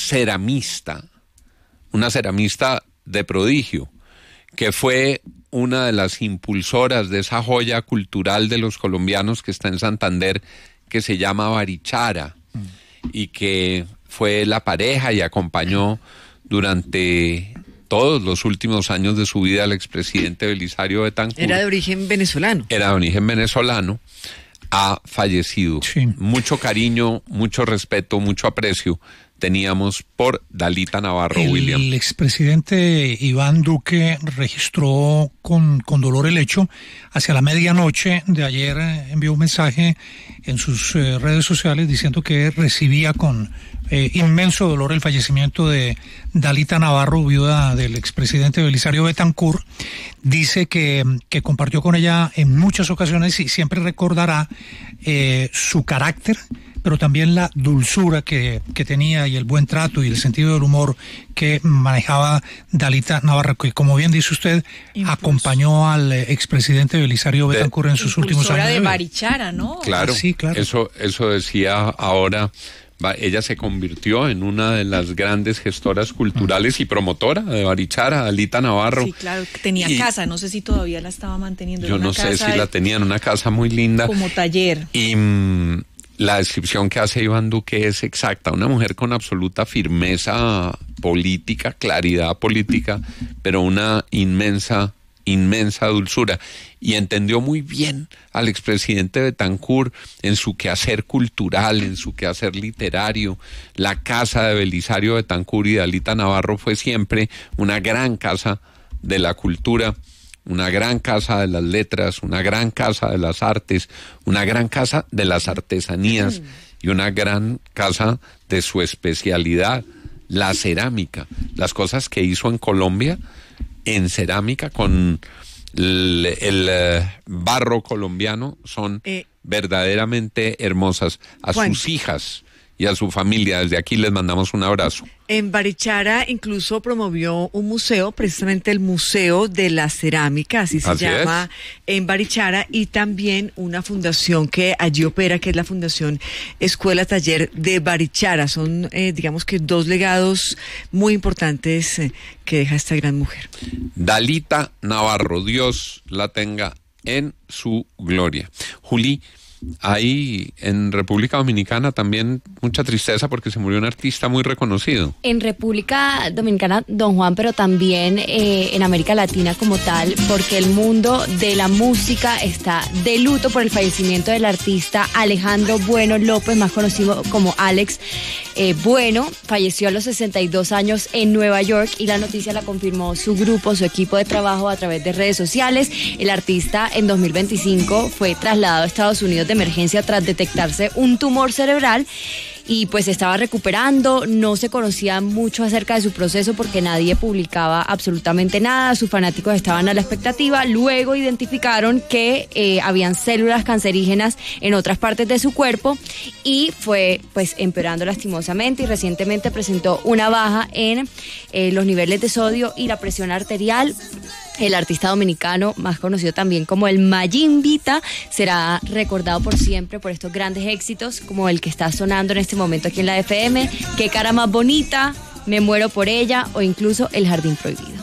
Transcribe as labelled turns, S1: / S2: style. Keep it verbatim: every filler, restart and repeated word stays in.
S1: ceramista, una ceramista de prodigio, que fue una de las impulsoras de esa joya cultural de los colombianos que está en Santander, que se llama Barichara, mm. y que fue la pareja y acompañó durante todos los últimos años de su vida al expresidente Belisario Betancur.
S2: Era de origen venezolano.
S1: Era de origen venezolano. Ha fallecido.
S3: Sí. Mucho
S1: cariño, mucho respeto, mucho aprecio teníamos por Dalita Navarro,
S3: el
S1: William.
S3: El expresidente Iván Duque registró con, con dolor el hecho. Hacia la medianoche de ayer envió un mensaje en sus eh, redes sociales diciendo que recibía con eh, inmenso dolor el fallecimiento de Dalita Navarro, viuda del expresidente Belisario Betancur. Dice que, que compartió con ella en muchas ocasiones y siempre recordará eh, su carácter, pero también la dulzura que, que tenía y el buen trato y el sentido del humor que manejaba Dalita Navarro, que como bien dice usted, Impulso. acompañó al expresidente Belisario Betancur en sus últimos años.
S2: de Barichara, ¿no?
S1: Claro, sí, claro. Eso, eso decía ahora. Ella se convirtió en una de las grandes gestoras culturales y promotora de Barichara, Dalita Navarro.
S2: Sí, claro, tenía y casa, no sé si todavía la estaba manteniendo.
S1: Yo
S2: en una
S1: no sé
S2: casa
S1: si la tenía en una casa muy linda.
S2: Como taller.
S1: Y mmm, la descripción que hace Iván Duque es exacta, una mujer con absoluta firmeza política, claridad política, pero una inmensa, inmensa dulzura. Y entendió muy bien al expresidente Betancur en su quehacer cultural, en su quehacer literario. La casa de Belisario Betancur y Dalita Navarro fue siempre una gran casa de la cultura, una gran casa de las letras, una gran casa de las artes, una gran casa de las artesanías y una gran casa de su especialidad, la cerámica. Las cosas que hizo en Colombia en cerámica con el, el uh, barro colombiano son eh, verdaderamente hermosas. A Juan. sus hijas y a su familia, desde aquí les mandamos un abrazo.
S2: En Barichara incluso promovió un museo, precisamente el Museo de la Cerámica, así se así llama, es. en Barichara, y también una fundación que allí opera, que es la Fundación Escuela Taller de Barichara. Son, eh, digamos que dos legados muy importantes eh, que deja esta gran mujer.
S1: Dalita Navarro, Dios la tenga en su gloria. Juli, hay en República Dominicana también mucha tristeza porque se murió un artista muy reconocido.
S4: En República Dominicana, don Juan, pero también eh, en América Latina como tal, porque el mundo de la música está de luto por el fallecimiento del artista Alejandro Bueno López, más conocido como Alex eh, Bueno. Falleció a los sesenta y dos años en Nueva York y la noticia la confirmó su grupo, su equipo de trabajo a través de redes sociales. El artista en dos mil veinticinco fue trasladado a Estados Unidos de emergencia tras detectarse un tumor cerebral y pues estaba recuperando. No se conocía mucho acerca de su proceso porque nadie publicaba absolutamente nada, sus fanáticos estaban a la expectativa. Luego identificaron que eh, habían células cancerígenas en otras partes de su cuerpo y fue pues empeorando lastimosamente, y recientemente presentó una baja en eh, los niveles de sodio y la presión arterial. El artista dominicano, más conocido también como el Mayimbita, será recordado por siempre por estos grandes éxitos como el que está sonando en este momento aquí en la F M, Qué cara más bonita, Me muero por ella o incluso El jardín prohibido.